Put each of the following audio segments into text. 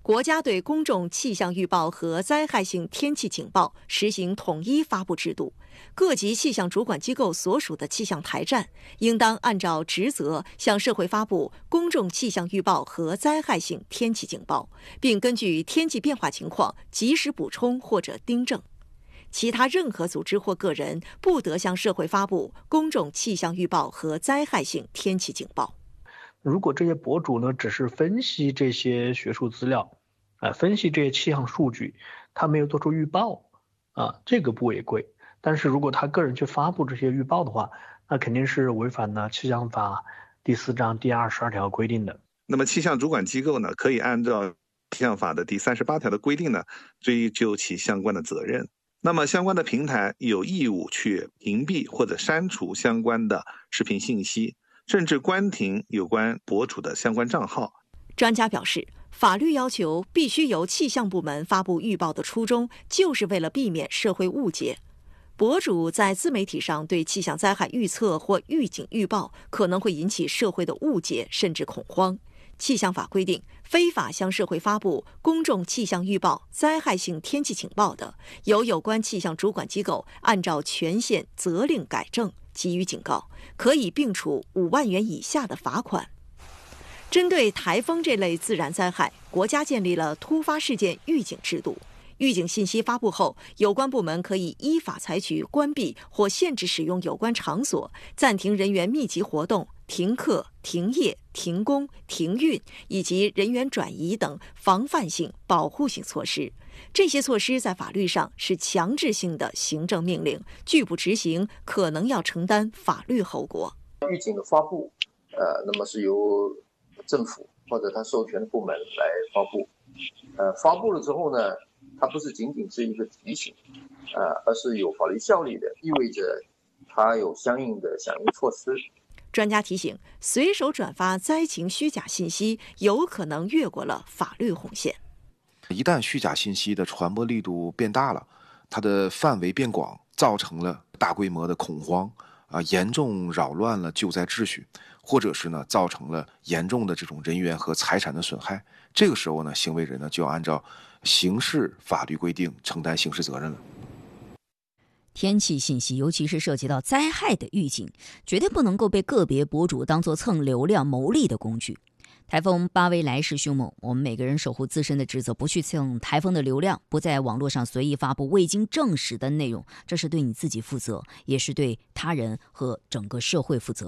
国家对公众气象预报和灾害性天气警报实行统一发布制度，各级气象主管机构所属的气象台站应当按照职责向社会发布公众气象预报和灾害性天气警报，并根据天气变化情况及时补充或者订正。其他任何组织或个人不得向社会发布公众气象预报和灾害性天气警报。 如果这些博主呢，只是分析这些学术资料，分析这些气象数据，他没有做出预报，这个不违规。但是如果他个人去发布这些预报的话，那肯定是违反了气象法第4章第22条规定的。 那么气象主管机构呢，可以按照气象法的第38条的规定呢，追究其相关的责任。那么相关的平台有义务去屏蔽或者删除相关的视频信息，甚至关停有关博主的相关账号。 专家表示，法律要求必须由气象部门发布预报的初衷，就是为了避免社会误解。博主在自媒体上对气象灾害预测或预警预报，可能会引起社会的误解甚至恐慌。气象法规定，非法向社会发布公众气象预报、灾害性天气警报的，由有关气象主管机构按照权限责令改正，给予警告，可以并处5万元以下的罚款。针对台风这类自然灾害，国家建立了突发事件预警制度。预警信息发布后，有关部门可以依法采取关闭或限制使用有关场所、暂停人员密集活动、停课、停业、停工、停运以及人员转移等防范性、保护性措施。这些措施在法律上是强制性的行政命令，拒不执行可能要承担法律后果。 预警的发布，那么是由政府或者他授权的部门来发布。发布了之后呢，它不是仅仅是一个提醒，而是有法律效力的，意味着它有相应的响应措施。 专家提醒，随手转发灾情虚假信息，有可能越过了法律红线。 一旦虚假信息的传播力度变大了，它的范围变广，造成了大规模的恐慌，严重扰乱了救灾秩序，或者是呢造成了严重的这种人员和财产的损害，这个时候呢，行为人呢就要按照刑事法律规定承担刑事责任了。 天气信息，尤其是涉及到灾害的预警，绝对不能够被个别博主当作蹭流量牟利的工具。台风巴威来势凶猛，我们每个人守护自身的职责，不去蹭台风的流量，不在网络上随意发布未经证实的内容，这是对你自己负责，也是对他人和整个社会负责。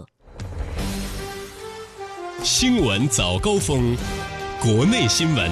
新闻早高峰，国内新闻。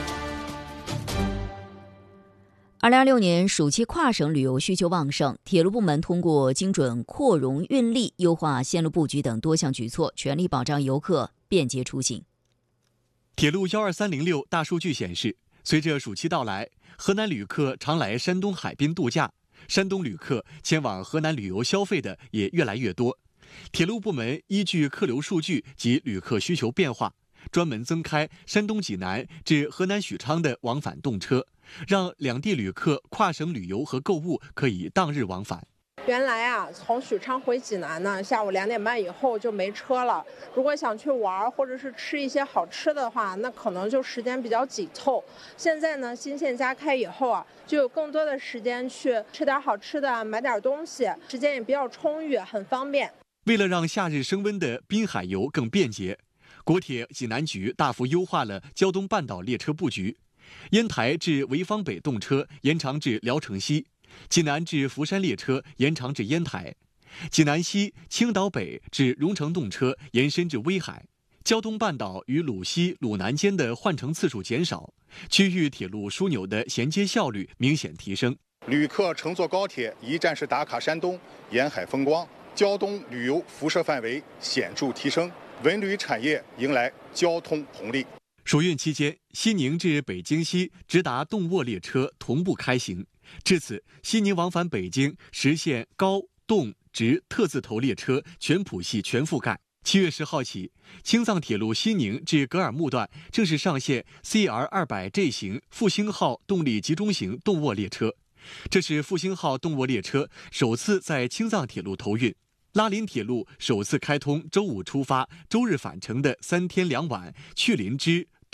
2026年暑期跨省旅游需求旺盛，铁路部门通过精准扩容运力、优化线路布局等多项举措，全力保障游客便捷出行。 铁路12306大数据显示，随着暑期到来，河南旅客常来山东海滨度假，山东旅客前往河南旅游消费的也越来越多。铁路部门依据客流数据及旅客需求变化，专门增开山东济南至河南许昌的往返动车，让两地旅客跨省旅游和购物可以当日往返。 原来从许昌回济南呢，下午2点半以后就没车了。如果想去玩或者是吃一些好吃的话，那可能就时间比较紧凑。现在呢，新线加开以后就有更多的时间去吃点好吃的，买点东西，时间也比较充裕，很方便。 为了让夏日升温的滨海游更便捷，国铁济南局大幅优化了胶东半岛列车布局，烟台至潍坊北动车延长至聊城西，济南至福山列车延长至烟台，济南西、青岛北至荣成动车延伸至威海，胶东半岛与鲁西、鲁南间的换乘次数减少，区域铁路枢纽的衔接效率明显提升。 旅客乘坐高铁一站式打卡山东，沿海风光，胶东旅游辐射范围显著提升，文旅产业迎来交通红利。 暑运期间，西宁至北京西直达动卧列车同步开行，至此，西宁往返北京实现高、动、直特字头列车全谱系全覆盖。7月10号起，青藏铁路西宁至格尔木段正式上线 CR200G 型复兴号动力集中型动卧列车，这是复兴号动卧列车首次在青藏铁路投运。拉林铁路首次开通周五出发、周日返程的3天2晚去林芝、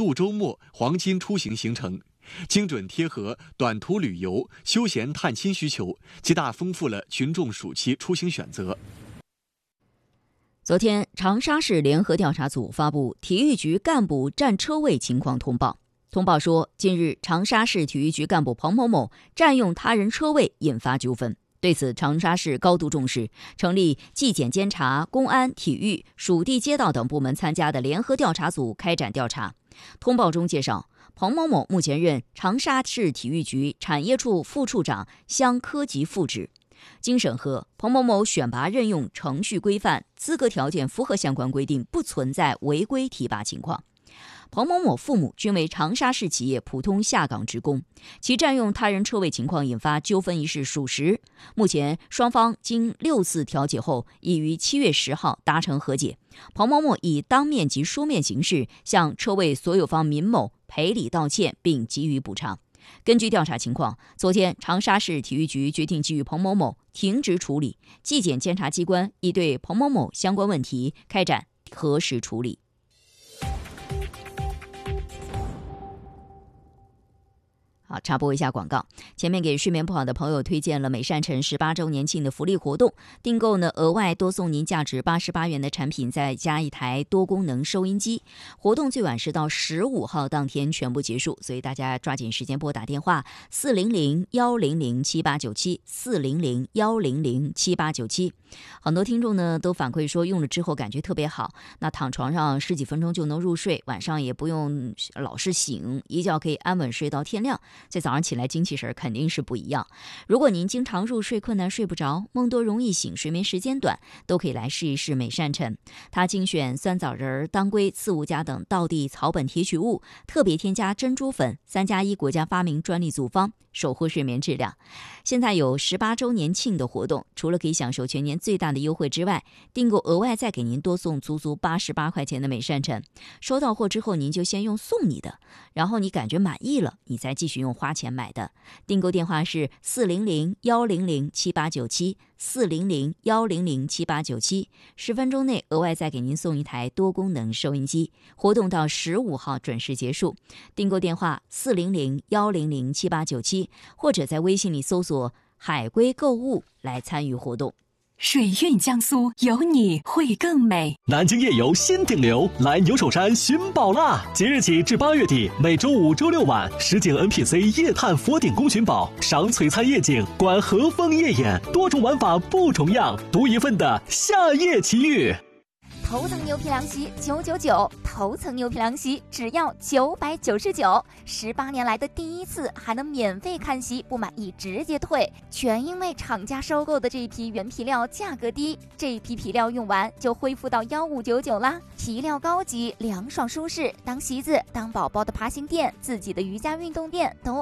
度周末黄金出行行程，精准贴合短途旅游、休闲探亲需求，极大丰富了群众暑期出行选择。 昨天，长沙市联合调查组发布体育局干部占车位情况通报。通报说，近日长沙市体育局干部彭某某占用他人车位，引发纠纷。对此，长沙市高度重视，成立纪检监察、公安、体育、属地街道等部门参加的联合调查组开展调查。通报中介绍，彭某某目前任长沙市体育局产业处副处长乡科级副职。经审核，彭某某选拔任用程序规范，资格条件符合相关规定，不存在违规提拔情况。彭某某父母均为长沙市企业普通下岗职工，其占用他人车位情况引发纠纷一事属实。目前双方经6次调解后，已于7月10号达成和解。彭某某以当面及书面形式向车位所有方民某赔礼道歉，并给予补偿。根据调查情况，昨天长沙市体育局决定给予彭某某停职处理，纪检监察机关已对彭某某相关问题开展核实处理。好，插播一下广告。前面给睡眠不好的朋友推荐了美善辰18周年庆的福利活动，订购呢额外多送您价值88元的产品，再加一台多功能收音机。活动最晚是到15号当天全部结束，所以大家抓紧时间拨打电话400-100-7897，400-100-7897。很多听众呢都反馈说用了之后感觉特别好，那躺床上10几分钟就能入睡，晚上也不用老是醒，一觉可以安稳睡到天亮。在早上起来精气神肯定是不一样。如果您经常入睡困难睡不着，梦多容易醒，睡眠时间短，都可以来试一试美善辰。它精选酸枣仁、当归、刺五加等道地草本提取物，特别添加珍珠粉，3+1国家发明专利组方，守护睡眠质量。现在有18周年庆的活动，除了可以享受全年最大的优惠之外，订购额外再给您多送足88块钱的美善辰。收到货之后，您就先用送你的，然后你感觉满意了，你再继续用花钱买的。订购电话是400-100-7897，400-100-7897，10分钟内额外再给您送一台多功能收音机。活动到15号准时结束。订购电话400-100-7897，或者在微信里搜索海龟购物来参与活动。 水韵江苏，有你会更美。 南京夜游新顶流，来牛首山寻宝啦！即日起至8月底，每周5、周6晚，实景 NPC 夜探佛顶宫寻宝，赏璀璨夜景，观和风夜演，多种玩法不重样，独一份的夏夜奇遇。 头层牛皮凉席999，头层牛皮凉席只要999，18年来的第一次，还能免费看席，不满意直接退，全因为厂家收购的这一批原皮料价格低，这一批皮料用完就恢复到1599啦。皮料高级，凉爽舒适，当席子、当宝宝的爬行垫、自己的瑜伽运动垫都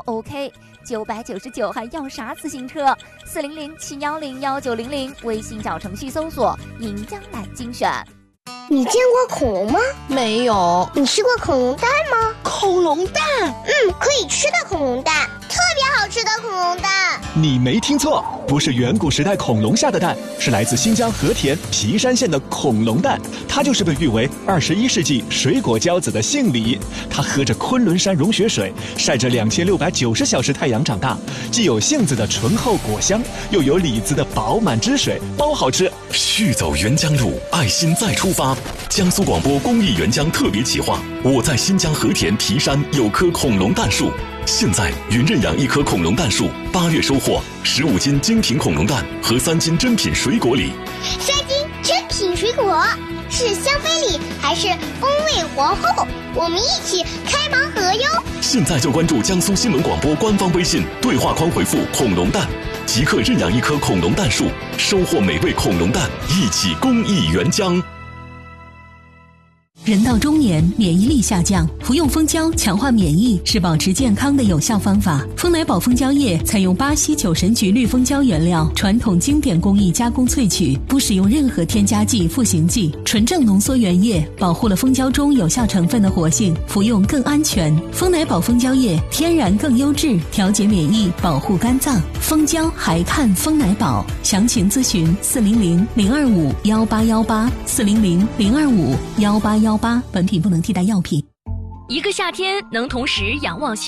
OK。999还要啥自行车？400-710-1900，微信找程序搜索银江南精选。 你见过恐龙吗？ 没有。 你吃过恐龙蛋吗？ 恐龙蛋？ 可以吃的恐龙蛋，特别好吃的恐龙蛋。 你没听错，不是远古时代恐龙下的蛋，是来自新疆和田皮山县的恐龙蛋。它就是被誉为21世纪水果骄子的杏梨。它喝着昆仑山融雪水，晒着2690小时太阳长大，既有杏子的醇厚果香，又有李子的饱满汁水，包好吃。 续走沅江路，爱心再出发。江苏广播公益沅江特别企划，我在新疆和田皮山有棵恐龙蛋树。现在云认养一棵恐龙蛋树，8月收获15斤精品恐龙蛋和3斤珍品水果礼。 3斤珍品水果是香妃礼还是风味皇后？我们一起开盲盒哟！ 现在就关注江苏新闻广播官方微信，对话框回复恐龙蛋，即刻认养一棵恐龙蛋树，收获美味恐龙蛋，一起公益沅江。 人到中年，免疫力下降，服用蜂胶强化免疫是保持健康的有效方法。蜂奶宝蜂胶液采用巴西酒神菊绿蜂胶原料，传统经典工艺加工萃取，不使用任何添加剂、赋形剂，纯正浓缩原液，保护了蜂胶中有效成分的活性，服用更安全。蜂奶宝蜂胶液天然更优质，调节免疫，保护肝脏。蜂胶还看蜂奶宝，详情咨询400-025-1818，400-025-1818。本品不能替代药品。 一个夏天能同时仰望星